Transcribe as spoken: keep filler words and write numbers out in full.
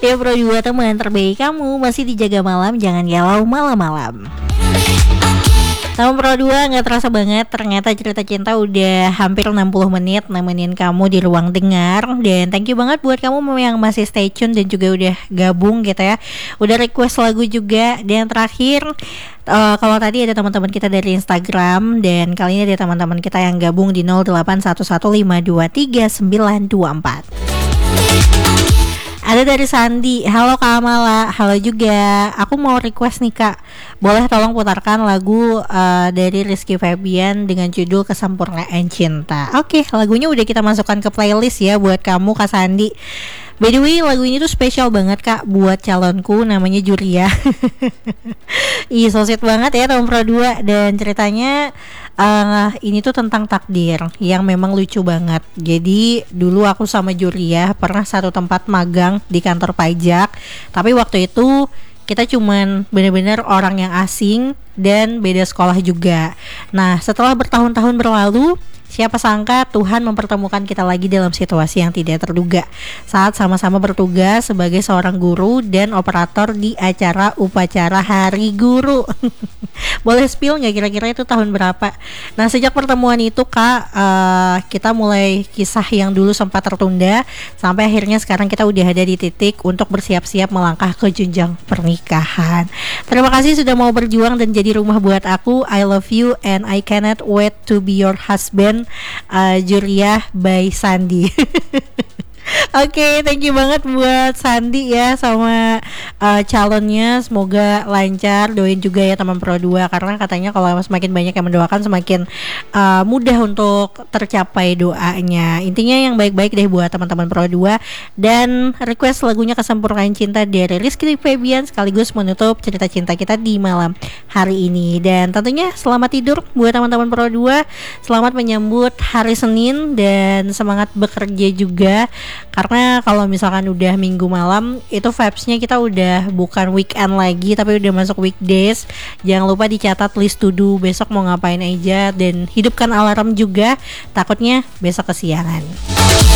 Ya Pro dua teman terbaik kamu masih dijaga malam, jangan galau malam-malam. Tahun Pro dua gak terasa banget, ternyata cerita cinta udah hampir enam puluh menit nemenin kamu di ruang dengar. Dan thank you banget buat kamu yang masih stay tune dan juga udah gabung gitu ya, udah request lagu juga. Dan terakhir, uh, kalau tadi ada teman-teman kita dari Instagram, dan kali ini ada teman-teman kita yang gabung di nol delapan satu satu lima dua tiga sembilan dua empat. Ada dari Sandi, halo Kak Amala, halo juga. Aku mau request nih Kak, boleh tolong putarkan lagu uh, dari Rizky Febian dengan judul Kesempurnaan Cinta. Oke, lagunya udah kita masukkan ke playlist ya buat kamu Kak Sandi. By the way, lagu ini tuh spesial banget Kak buat calonku, namanya Juria. Ih, so sweet banget ya tahun Pro dua. Dan ceritanya uh, ini tuh tentang takdir yang memang lucu banget. Jadi dulu aku sama Juria pernah satu tempat magang di kantor pajak, tapi waktu itu kita cuman benar-benar orang yang asing dan beda sekolah juga. Nah, setelah bertahun-tahun berlalu, siapa sangka Tuhan mempertemukan kita lagi dalam situasi yang tidak terduga saat sama-sama bertugas sebagai seorang guru dan operator di acara upacara Hari Guru. Boleh spill nggak kira-kira itu tahun berapa? Nah, sejak pertemuan itu Kak, uh, kita mulai kisah yang dulu sempat tertunda sampai akhirnya sekarang kita udah ada di titik untuk bersiap-siap melangkah ke jenjang pernikahan. Terima kasih sudah mau berjuang dan jadi rumah buat aku. I love you and I cannot wait to be your husband. Uh, Juria by Sandi. Oke, okay, thank you banget buat Sandi ya sama uh, calonnya, semoga lancar. Doain juga ya teman Pro dua, karena katanya kalau semakin banyak yang mendoakan semakin uh, mudah untuk tercapai doanya. Intinya yang baik-baik deh buat teman-teman Pro dua. Dan request lagunya Kesempurnaan Cinta dari Rizky Febian sekaligus menutup cerita cinta kita di malam hari ini. Dan tentunya selamat tidur buat teman-teman Pro dua. Selamat menyambut hari Senin dan semangat bekerja juga. Karena kalau misalkan udah minggu malam, itu vibes-nya kita udah bukan weekend lagi, tapi udah masuk weekdays. Jangan lupa dicatat list to do besok mau ngapain aja, dan hidupkan alarm juga, takutnya besok kesiangan.